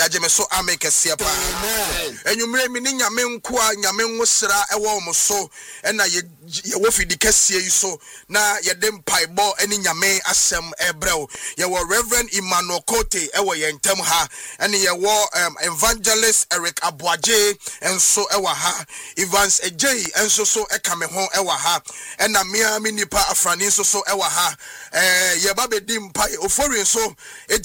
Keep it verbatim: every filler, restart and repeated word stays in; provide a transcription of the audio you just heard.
agye me so ameke sia pa enwumre mi ni nyame nko a nyame nwosra ewo mo so na ye ye wo fidi kese yi so na ye de mpaibo eni nyame asem ebrew ye wo Reverend Emmanuel Kote ewo ye ntem ha ene ye wo um, Evangelist Eric Aboaje enso ewa ha Evans Ejei enso so eka me ho ewa ha ena mia mi nipa afrani enso so ewa ha eh ye ba be di mpai ofori so